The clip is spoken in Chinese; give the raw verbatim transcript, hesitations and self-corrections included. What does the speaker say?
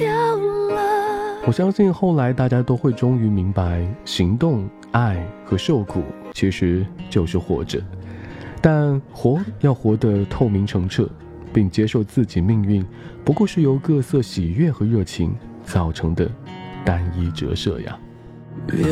我相信后来大家都会终于明白，行动、爱和受苦其实就是活着，但活要活得透明澄澈，并接受自己命运不过是由各色喜悦和热情造成的单一折射呀。